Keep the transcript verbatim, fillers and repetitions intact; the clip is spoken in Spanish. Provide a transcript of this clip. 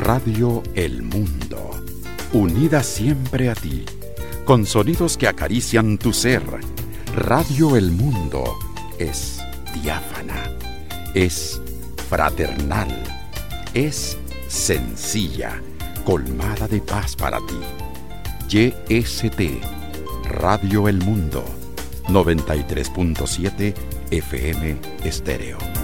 Radio El Mundo, unida siempre a ti, con sonidos que acarician tu ser. Radio El Mundo es diáfana, es fraternal, es sencilla, colmada de paz para ti. Y S T, Radio El Mundo, noventa y tres punto siete F M Estéreo.